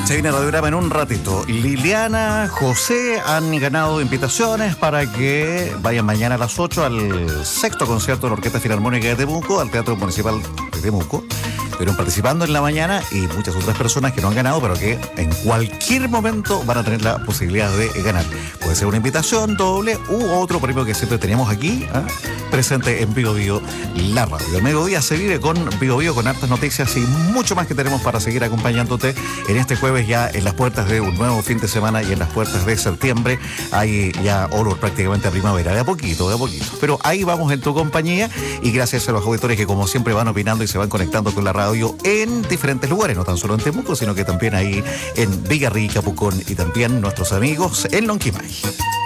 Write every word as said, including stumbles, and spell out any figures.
Se viene Radiograma en un ratito. Liliana, José han ganado invitaciones para que vayan mañana a las ocho al sexto concierto de la Orquesta Filarmónica de Temuco, al Teatro Municipal de Temuco. Estuvieron participando en la mañana y muchas otras personas que no han ganado, pero que en cualquier momento van a tener la posibilidad de ganar. Puede ser una invitación doble u otro premio que siempre tenemos aquí, ¿eh? presente en Bio Bio, la radio. El mediodía se vive con Bio Bio, con hartas noticias y mucho más que tenemos para seguir acompañándote en este jueves, ya en las puertas de un nuevo fin de semana y en las puertas de septiembre. Hay ya olor prácticamente a primavera, de a poquito, de a poquito. Pero ahí vamos en tu compañía y gracias a los auditores que como siempre van opinando y se van conectando con la radio en diferentes lugares, no tan solo en Temuco, sino que también ahí en Villarrica, Pucón y también nuestros amigos en Lonquimay.